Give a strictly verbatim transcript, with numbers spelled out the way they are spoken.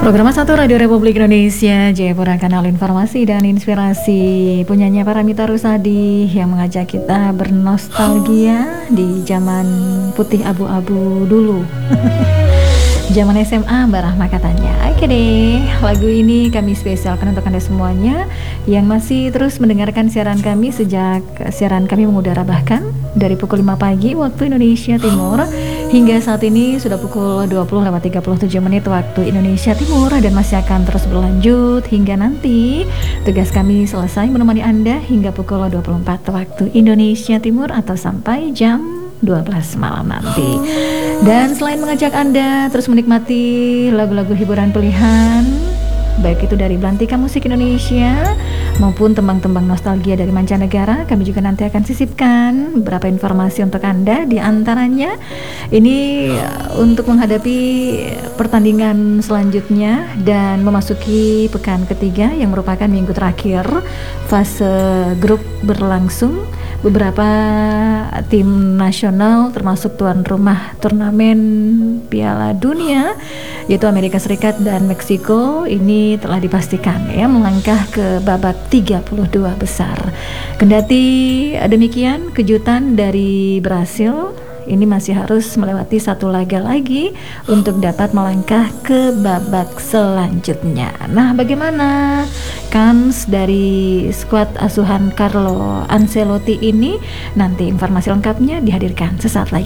Program satu Radio Republik Indonesia, Jayapura, kanal informasi dan inspirasi. Punyanya Paramita Rusadi yang mengajak kita bernostalgia di zaman putih abu-abu dulu. Zaman S M A Mbak Rahma katanya. Oke deh, lagu ini kami spesialkan untuk Anda semuanya yang masih terus mendengarkan siaran kami sejak siaran kami mengudara bahkan dari pukul lima pagi waktu Indonesia Timur hingga saat ini sudah pukul dua puluh lewat tiga puluh tujuh menit waktu Indonesia Timur, dan masih akan terus berlanjut hingga nanti tugas kami selesai menemani Anda hingga pukul dua puluh empat waktu Indonesia Timur atau sampai jam dua belas malam nanti. Dan selain mengajak Anda terus menikmati lagu-lagu hiburan pilihan, baik itu dari Belantika Musik Indonesia maupun tembang-tembang nostalgia dari mancanegara, kami juga nanti akan sisipkan beberapa informasi untuk Anda. Di antaranya ini untuk menghadapi pertandingan selanjutnya dan memasuki pekan ketiga yang merupakan minggu terakhir fase grup berlangsung. Beberapa tim nasional termasuk tuan rumah turnamen Piala Dunia yaitu Amerika Serikat dan Meksiko ini telah dipastikan ya melangkah ke babak tiga puluh dua besar. Kendati demikian, kejutan dari Brasil ini masih harus melewati satu laga lagi untuk dapat melangkah ke babak selanjutnya. Nah, bagaimana kans dari skuad asuhan Carlo Ancelotti ini? Nanti informasi lengkapnya dihadirkan sesaat lagi.